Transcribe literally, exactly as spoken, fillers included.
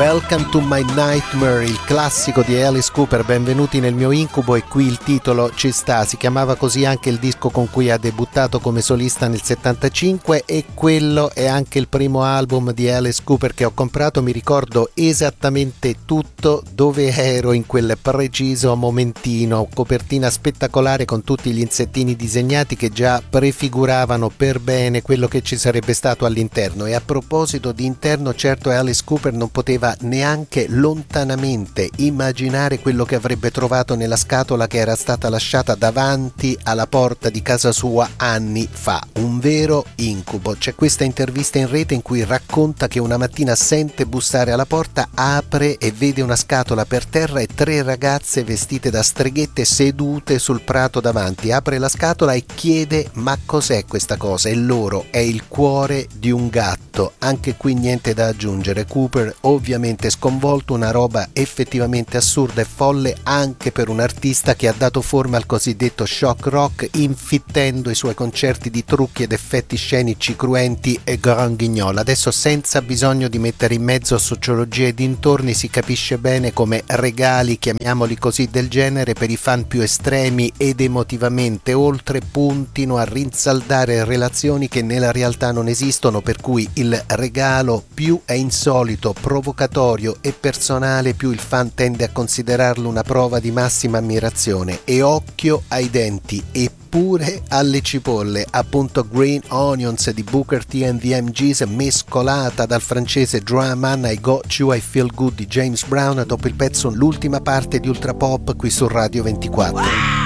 Welcome to My Nightmare, il classico di Alice Cooper, benvenuti nel mio incubo, e qui il titolo ci sta. Si chiamava così anche il disco con cui ha debuttato come solista nel settantacinque, e quello è anche il primo album di Alice Cooper che ho comprato. Mi ricordo esattamente tutto, dove ero in quel preciso momentino. Copertina spettacolare con tutti gli insettini disegnati che già prefiguravano per bene quello che ci sarebbe stato all'interno. E a proposito di interno, certo Alice Cooper non poteva neanche lontanamente immaginare quello che avrebbe trovato nella scatola che era stata lasciata davanti alla porta di casa sua anni fa. Un vero incubo. C'è questa intervista in rete in cui racconta che una mattina sente bussare alla porta, apre e vede una scatola per terra e tre ragazze vestite da streghette sedute sul prato davanti. Apre la scatola e chiede: ma cos'è questa cosa? E loro: è il cuore di un gatto. Anche qui niente da aggiungere. Cooper ovviamente sconvolto, una roba effettivamente assurda e folle anche per un artista che ha dato forma al cosiddetto shock rock, infittendo i suoi concerti di trucchi ed effetti scenici cruenti e grand guignol. Adesso, senza bisogno di mettere in mezzo sociologia e dintorni, si capisce bene come regali, chiamiamoli così, del genere per i fan più estremi ed emotivamente oltre puntino a rinsaldare relazioni che nella realtà non esistono, per cui il regalo più è insolito, provocatorio e personale, più il fan tende a considerarlo una prova di massima ammirazione. E occhio ai denti e pure alle cipolle, appunto Green Onions di Booker T and the M Gs, mescolata dal francese Drum Man, I Got You, I Feel Good di James Brown, dopo il pezzo l'ultima parte di Ultra Pop qui su Radio ventiquattro.